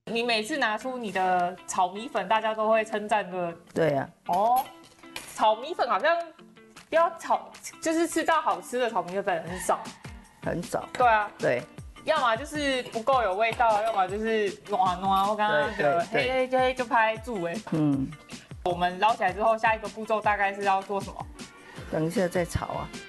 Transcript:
你每次拿出你的炒米粉，大家都会称赞的。 对呀、 哦，炒米粉好像要炒，就是吃到好吃的炒米粉很少。 很少。 对啊， 对， 要么就是不够有味道，要么就是软软。我刚刚的黑就拍住哎。 嗯， 我们捞起来之后，下一个步骤大概是要做什么？ 等一下再炒啊。